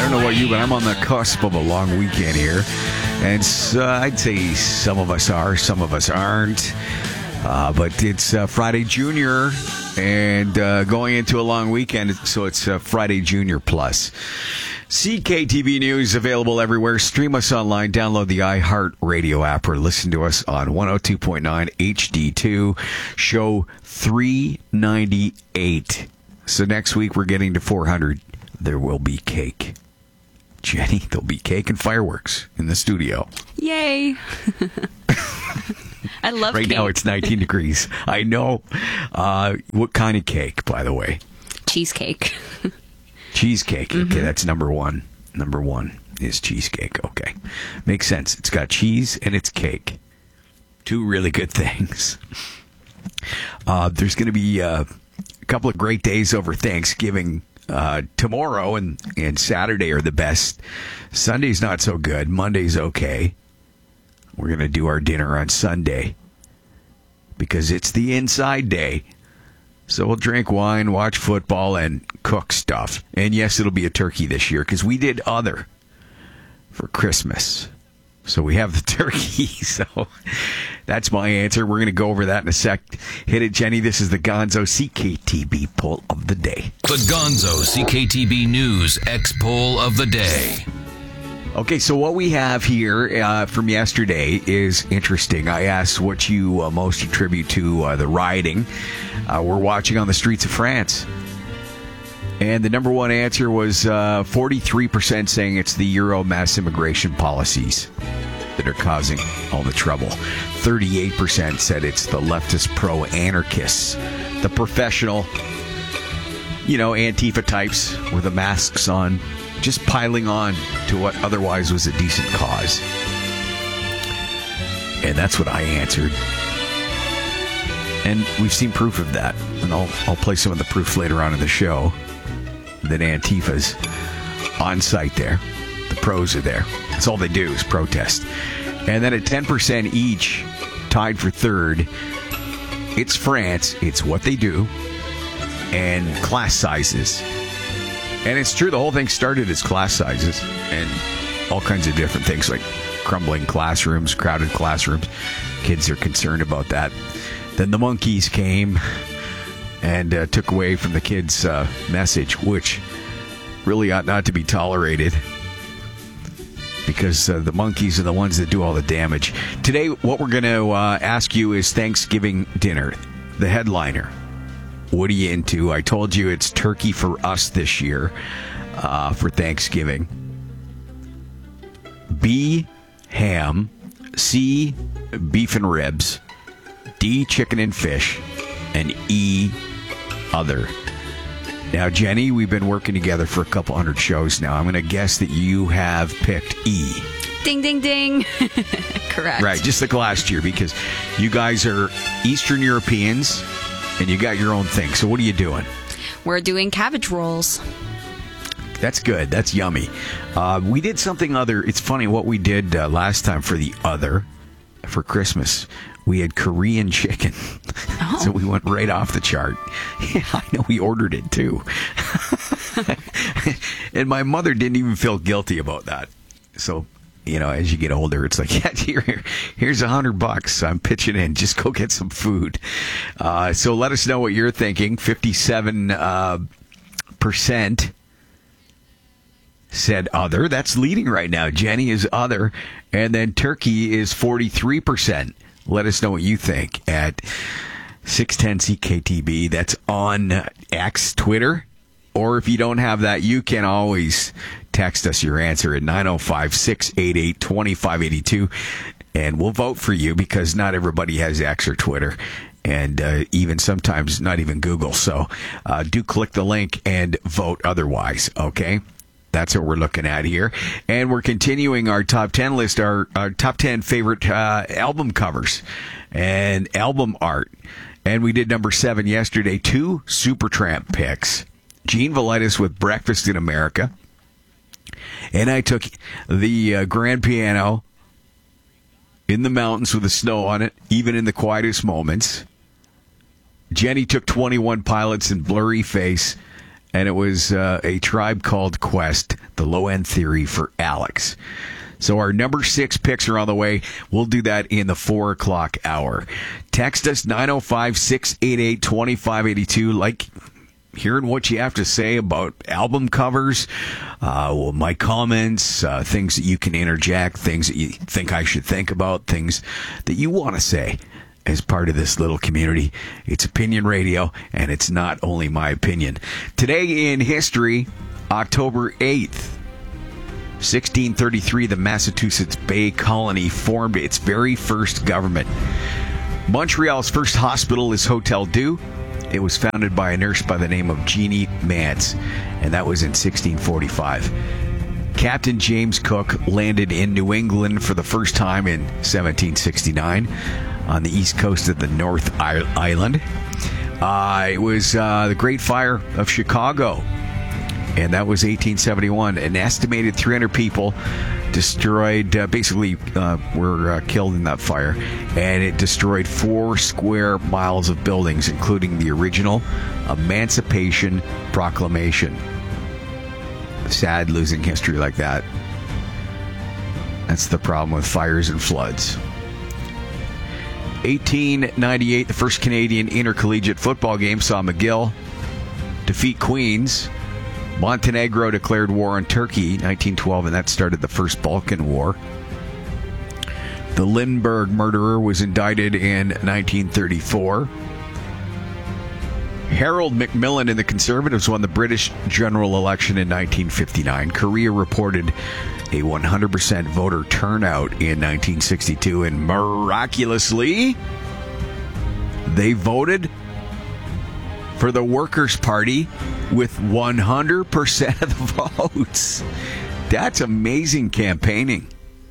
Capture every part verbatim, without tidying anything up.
don't know about you, but I'm on the cusp of a long weekend here. And uh, I'd say some of us are, some of us aren't. Uh, but it's uh, Friday Junior and uh, going into a long weekend, so it's uh, Friday Junior Plus. C K T V News available everywhere. Stream us online. Download the iHeartRadio app or listen to us on one oh two point nine H D two, show three ninety-eight. So next week we're getting to four hundred. There will be cake. Jenny, there'll be cake and fireworks in the studio. Yay. I love right cake. Right now it's nineteen degrees. I know. Uh, what kind of cake, by the way? Cheesecake. Cheesecake. Mm-hmm. Okay, that's number one. Number one is cheesecake. Okay. Makes sense. It's got cheese and it's cake. Two really good things. Uh, there's going to be uh, a couple of great days over Thanksgiving. Uh, tomorrow and, and Saturday are the best. Sunday's not so good. Monday's okay. We're going to do our dinner on Sunday because it's the inside day. So we'll drink wine, watch football, and cook stuff. And yes, it'll be a turkey this year because we did other for Christmas. So we have the turkey. So that's my answer. We're going to go over that in a sec. Hit it, Jenny. This is the Gonzo C K T B poll of the day. The Gonzo C K T B News X poll of the day. Okay, so what we have here uh, from yesterday is interesting. I asked what you uh, most attribute to uh, the rioting uh, we're watching on the streets of France. And the number one answer was uh, forty-three percent saying it's the Euro mass immigration policies that are causing all the trouble. thirty-eight percent said it's the leftist pro-anarchists, the professional, you know, Antifa types with the masks on, just piling on to what otherwise was a decent cause. And that's what I answered. And we've seen proof of that. And I'll, I'll play some of the proof later on in the show that Antifa's on site there. The pros are there. That's all they do is protest. And then at ten percent each, tied for third, it's France. It's what they do. And class sizes. And it's true, the whole thing started as class sizes and all kinds of different things like crumbling classrooms, crowded classrooms. Kids are concerned about that. Then the monkeys came and uh, took away from the kids' uh, message, which really ought not to be tolerated because uh, the monkeys are the ones that do all the damage. Today, what we're going to uh, ask you is Thanksgiving dinner, the headliner. What are you into? I told you it's turkey for us this year uh, for Thanksgiving. B, ham. C, beef and ribs. D, chicken and fish. And E, other. Now, Jenny, we've been working together for a couple hundred shows now. I'm going to guess that you have picked E. Ding, ding, ding. Correct. Right, just like last year because you guys are Eastern Europeans. And you got your own thing. So what are you doing? We're doing cabbage rolls. That's good. That's yummy. Uh, we did something other. It's funny what we did uh, last time for the other, for Christmas. We had Korean chicken. Oh. So we went right off the chart. Yeah, I know we ordered it too. And my mother didn't even feel guilty about that. So, you know, as you get older, it's like, yeah, here, here's a hundred bucks. I'm pitching in. Just go get some food. Uh, so let us know what you're thinking. fifty-seven uh, percent said other. That's leading right now. Jenny is other. And then turkey is forty-three percent. Let us know what you think at six ten C K T B. That's on X, Twitter. Or if you don't have that, you can always text us your answer at nine oh five, six eight eight, two five eight two. And we'll vote for you because not everybody has X or Twitter. And uh, even sometimes not even Google. So uh, do click the link and vote otherwise, okay? That's what we're looking at here. And we're continuing our top ten list, our, our top ten favorite uh, album covers and album art. And we did number seven yesterday, two Supertramp picks. Gene Valitis with Breakfast in America. And I took the uh, grand piano in the mountains with the snow on it, even in the quietest moments. Jenny took twenty-one Pilots and Blurry Face. and it was uh, A Tribe Called Quest, the low-end theory for Alex. So our number six picks are on the way. We'll do that in the four o'clock hour. Text us nine oh five, six eight eight, two five eight two. Like hearing what you have to say about album covers, uh, well, my comments, uh, things that you can interject, things that you think I should think about, things that you want to say as part of this little community. It's Opinion Radio, and it's not only my opinion. Today in history, October eighth. sixteen thirty-three, the Massachusetts Bay Colony formed its very first government. Montreal's first hospital is Hotel Dieu. It was founded by a nurse by the name of Jeannie Mance, and that was in sixteen forty-five. Captain James Cook landed in New England for the first time in seventeen sixty-nine on the east coast of the North Island. Uh, it was uh, the Great Fire of Chicago, and that was eighteen seventy-one. An estimated three hundred people destroyed, uh, basically uh, were uh, killed in that fire, and it destroyed four square miles of buildings, including the original Emancipation Proclamation. Sad losing history like that. That's the problem with fires and floods. eighteen ninety-eight, the first Canadian intercollegiate football game saw McGill defeat Queens. Montenegro declared war on Turkey in nineteen twelve, and that started the First Balkan War. The Lindbergh murderer was indicted in nineteen thirty-four. Harold Macmillan and the Conservatives won the British general election in nineteen fifty-nine. Korea reported a one hundred percent voter turnout in nineteen sixty-two, and miraculously, they voted for the Workers' Party with one hundred percent of the votes. That's amazing campaigning.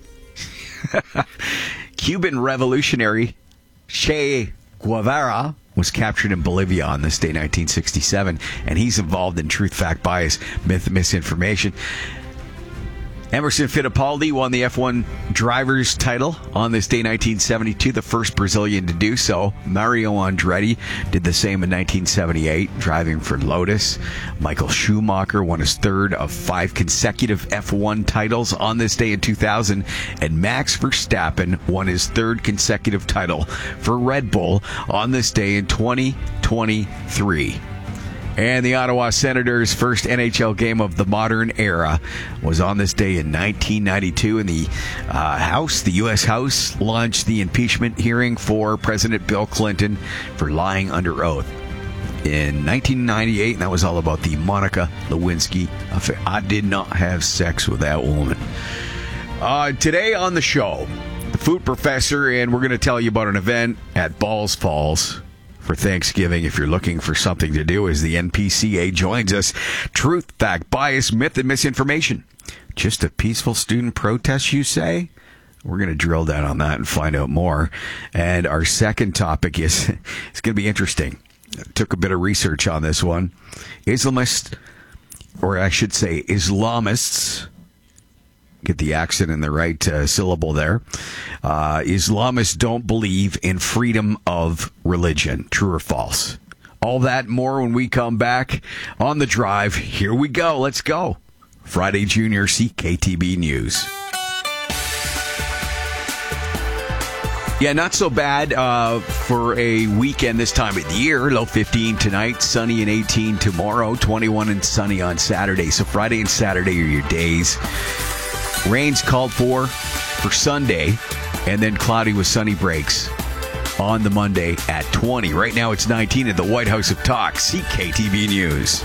Cuban revolutionary Che Guevara was captured in Bolivia on this day, nineteen sixty-seven, and he's involved in truth, fact, bias, myth, misinformation. Emerson Fittipaldi won the F one driver's title on this day, nineteen seventy-two, the first Brazilian to do so. Mario Andretti did the same in nineteen seventy-eight, driving for Lotus. Michael Schumacher won his third of five consecutive F one titles on this day in two thousand, and Max Verstappen won his third consecutive title for Red Bull on this day in twenty twenty-three. And the Ottawa Senators' first N H L game of the modern era was on this day in nineteen ninety-two. And the uh, House, the U S House, launched the impeachment hearing for President Bill Clinton for lying under oath in nineteen ninety-eight. And that was all about the Monica Lewinsky affair. I did not have sex with that woman. Uh, today on the show, the food professor, and we're going to tell you about an event at Balls Falls for Thanksgiving. If you're looking for something to do, as the N P C A joins us. Truth, fact, bias, myth, and misinformation. Just a peaceful student protest, you say? We're going to drill down on that and find out more. And our second topic is, it's going to be interesting. I took a bit of research on this one. Islamists, or I should say Islamists, get the accent in the right uh, syllable there. Uh, Islamists don't believe in freedom of religion. True or false? All that and more when we come back on The Drive. Here we go. Let's go. Friday Junior C K T B News. Yeah, not so bad uh, for a weekend this time of the year. Low fifteen tonight, sunny and eighteen tomorrow, twenty-one and sunny on Saturday. So Friday and Saturday are your days. Rain's called for for Sunday, and then cloudy with sunny breaks on the Monday at twenty. Right now it's nineteen at the White House of Talk. C K T V News.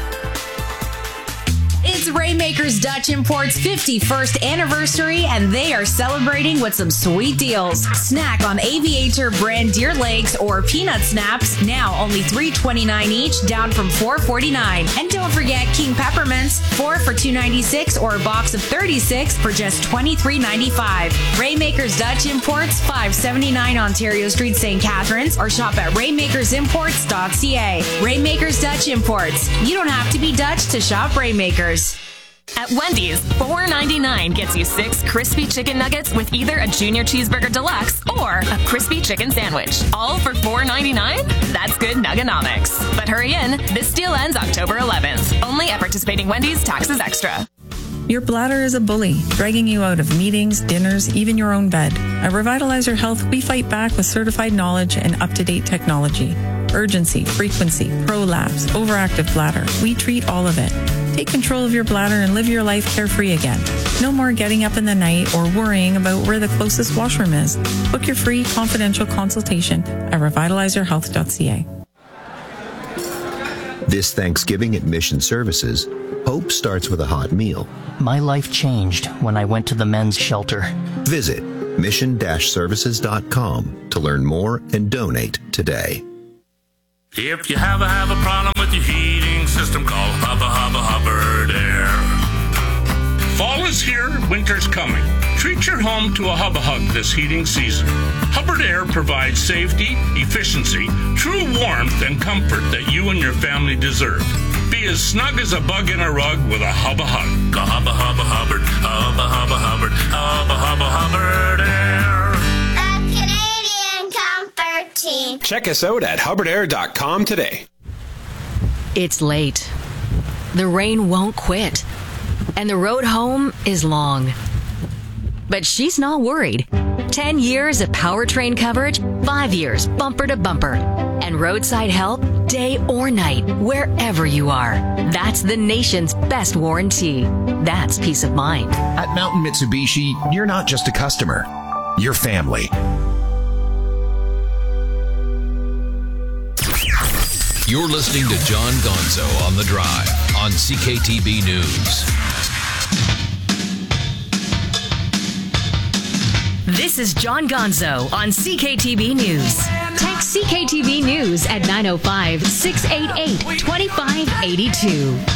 It's Rainmakers Dutch Import's fifty-first anniversary, and they are celebrating with some sweet deals. Snack on Aviator brand deer legs or peanut snaps, now only three dollars and twenty-nine cents each, down from four dollars and forty-nine cents. And don't forget King Peppermints, four for two dollars and ninety-six cents or a box of thirty-six for just twenty-three dollars and ninety-five cents. Rainmakers Dutch Imports, five seventy-nine Ontario Street, Saint Catharines, or shop at rainmakers imports dot c a. Rainmakers Dutch Imports. You don't have to be Dutch to shop Rainmakers. At Wendy's, four ninety-nine gets you six crispy chicken nuggets with either a junior cheeseburger deluxe or a crispy chicken sandwich. All for four ninety-nine? That's good nuggonomics. But hurry in, this deal ends October eleventh. Only at participating Wendy's, taxes extra. Your bladder is a bully, dragging you out of meetings, dinners, even your own bed. At Revitalizer Health, we fight back with certified knowledge and up-to-date technology. Urgency, frequency, prolapse, overactive bladder. We treat all of it. Take control of your bladder and live your life carefree again. No more getting up in the night or worrying about where the closest washroom is. Book your free confidential consultation at revitalizer health dot c a. This Thanksgiving at Mission Services, hope starts with a hot meal. My life changed when I went to the men's shelter. Visit mission dash services dot com to learn more and donate today. If you have a, have a problem with your heating system, call Hubba Hubba Hubbard Air. Fall is here, winter's coming. Treat your home to a Hubba Hug this heating season. Hubbard Air provides safety, efficiency, true warmth, and comfort that you and your family deserve. Be as snug as a bug in a rug with a Hubba Hug. Call Hubba Hubba Hubbard, Hubba Hubba Hubbard, Hubba Hubba Hubbard Air. Check us out at hubbard air dot com today. It's late. The rain won't quit. And the road home is long. But she's not worried. Ten years of powertrain coverage, five years bumper to bumper. And roadside help day or night, wherever you are. That's the nation's best warranty. That's peace of mind. At Mountain Mitsubishi, you're not just a customer. You're family. You're listening to John Gonzo on The Drive on C K T B News. This is John Gonzo on C K T B News. Text C K T B News at nine oh five, six eight eight, two five eight two.